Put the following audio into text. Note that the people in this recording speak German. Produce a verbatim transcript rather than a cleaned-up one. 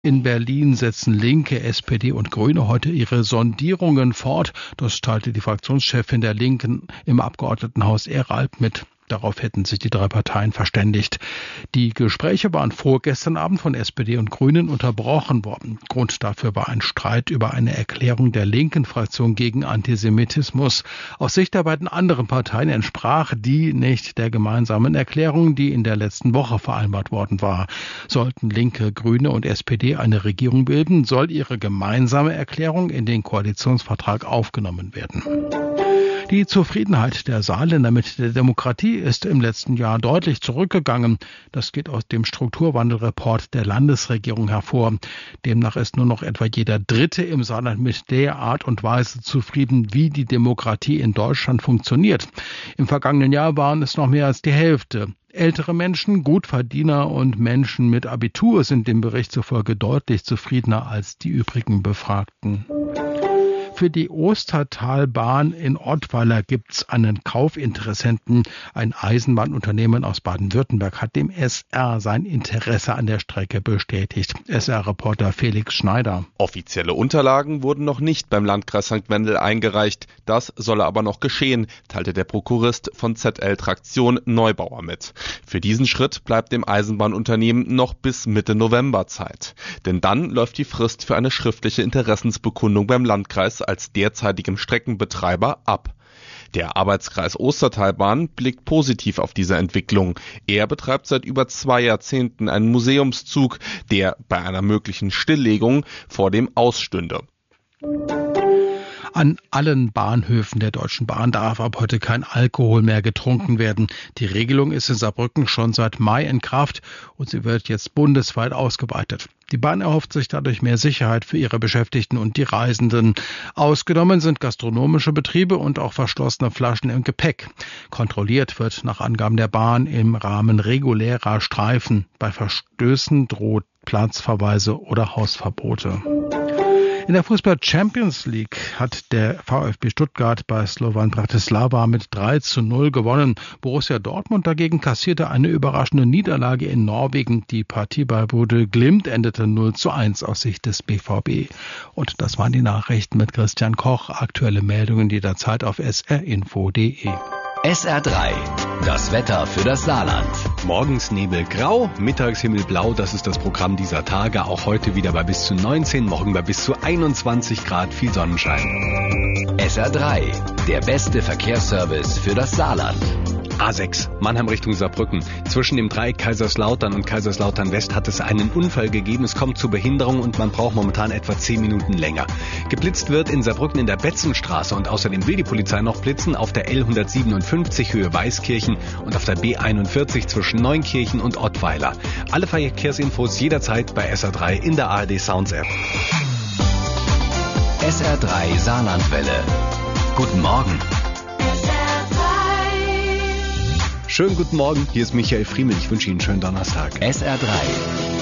In Berlin setzen Linke, S P D und Grüne heute ihre Sondierungen fort. Das teilte die Fraktionschefin der Linken im Abgeordnetenhaus Eralb mit. Darauf hätten sich die drei Parteien verständigt. Die Gespräche waren vorgestern Abend von S P D und Grünen unterbrochen worden. Grund dafür war ein Streit über eine Erklärung der linken Fraktion gegen Antisemitismus. Aus Sicht der beiden anderen Parteien entsprach die nicht der gemeinsamen Erklärung, die in der letzten Woche vereinbart worden war. Sollten Linke, Grüne und S P D eine Regierung bilden, soll ihre gemeinsame Erklärung in den Koalitionsvertrag aufgenommen werden. Die Zufriedenheit der Saarländer mit der Demokratie ist im letzten Jahr deutlich zurückgegangen. Das geht aus dem Strukturwandelreport der Landesregierung hervor. Demnach ist nur noch etwa jeder Dritte im Saarland mit der Art und Weise zufrieden, wie die Demokratie in Deutschland funktioniert. Im vergangenen Jahr waren es noch mehr als die Hälfte. Ältere Menschen, Gutverdiener und Menschen mit Abitur sind dem Bericht zufolge deutlich zufriedener als die übrigen Befragten. Für die Ostertalbahn in Ottweiler gibt's einen Kaufinteressenten. Ein Eisenbahnunternehmen aus Baden-Württemberg hat dem S R sein Interesse an der Strecke bestätigt. S R-Reporter Felix Schneider. Offizielle Unterlagen wurden noch nicht beim Landkreis Sankt Wendel eingereicht. Das solle aber noch geschehen, teilte der Prokurist von Z L Traktion Neubauer mit. Für diesen Schritt bleibt dem Eisenbahnunternehmen noch bis Mitte November Zeit. Denn dann läuft die Frist für eine schriftliche Interessensbekundung beim Landkreis als derzeitigem Streckenbetreiber ab. Der Arbeitskreis Ostertalbahn blickt positiv auf diese Entwicklung. Er betreibt seit über zwei Jahrzehnten einen Museumszug, der bei einer möglichen Stilllegung vor dem ausstünde. An allen Bahnhöfen der Deutschen Bahn darf ab heute kein Alkohol mehr getrunken werden. Die Regelung ist in Saarbrücken schon seit Mai in Kraft und sie wird jetzt bundesweit ausgeweitet. Die Bahn erhofft sich dadurch mehr Sicherheit für ihre Beschäftigten und die Reisenden. Ausgenommen sind gastronomische Betriebe und auch verschlossene Flaschen im Gepäck. Kontrolliert wird nach Angaben der Bahn im Rahmen regulärer Streifen. Bei Verstößen droht Platzverweise oder Hausverbote. In der Fußball-Champions League hat der VfB Stuttgart bei Slovan Bratislava mit drei zu null gewonnen. Borussia Dortmund dagegen kassierte eine überraschende Niederlage in Norwegen. Die Partie bei Bodø Glimt endete null zu eins aus Sicht des B V B. Und das waren die Nachrichten mit Christian Koch. Aktuelle Meldungen jederzeit auf s r info punkt d e. S R drei, das Wetter für das Saarland. Morgens Nebel grau, mittags Himmel blau, das ist das Programm dieser Tage. Auch heute wieder bei bis zu neunzehn, morgen bei bis zu einundzwanzig Grad, viel Sonnenschein. S R drei, der beste Verkehrsservice für das Saarland. A sechs, Mannheim Richtung Saarbrücken. Zwischen dem Dreieck Kaiserslautern und Kaiserslautern West hat es einen Unfall gegeben. Es kommt zu Behinderung und man braucht momentan etwa zehn Minuten länger. Geblitzt wird in Saarbrücken in der Betzenstraße und außerdem will die Polizei noch blitzen auf der L hundertsiebenundfünfzig Höhe Weißkirchen und auf der B einundvierzig zwischen Neunkirchen und Ottweiler. Alle Verkehrsinfos jederzeit bei S R drei in der A R D Sounds App. S R drei Saarlandwelle. Guten Morgen. Schönen guten Morgen, hier ist Michael Friemel. Ich wünsche Ihnen einen schönen Donnerstag. S R drei.